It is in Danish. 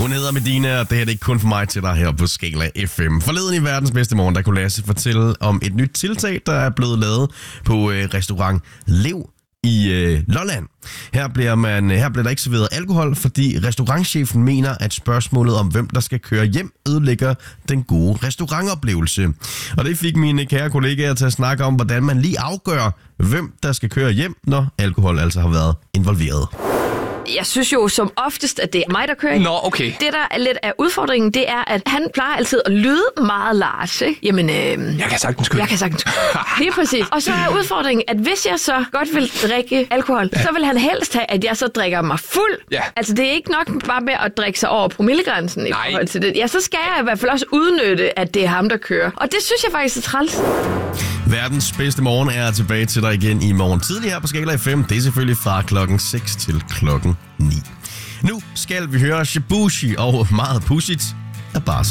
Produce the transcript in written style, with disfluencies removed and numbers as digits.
Hun hedder Medina, og det her det er ikke kun for mig til dig her på Skala FM. Forleden i Verdens Bedste Morgen, der kunne Lasse fortælle om et nyt tiltag, der er blevet lavet på restaurant Lev i Lolland. Her bliver der ikke serveret alkohol, fordi restaurantchefen mener, at spørgsmålet om, hvem der skal køre hjem, ødelægger den gode restaurantoplevelse. Og det fik mine kære kollegaer til at snakke om, hvordan man lige afgør, hvem der skal køre hjem, når alkohol altså har været involveret. Jeg synes jo som oftest, at det er mig, der kører. Nå, okay. Det, der er lidt af udfordringen, det er, at han plejer altid at lyde meget Lars, ikke? Jamen, Jeg kan sagtens køre. Lige præcis. Og så er udfordringen, at hvis jeg så godt vil drikke alkohol, så vil han helst have, at jeg så drikker mig fuld. Ja. Altså, det er ikke nok bare med at drikke sig over promillegrænsen i forhold til det. Ja, så skal jeg i hvert fald også udnytte, at det er ham, der kører. Og det synes jeg faktisk er træls. Verdens bedste morgen er tilbage til dig igen i morgen tidlig her på Skala FM. Det er selvfølgelig fra klokken 6 til klokken 9. Nu skal vi høre Shibushi og meget pudsigt af bare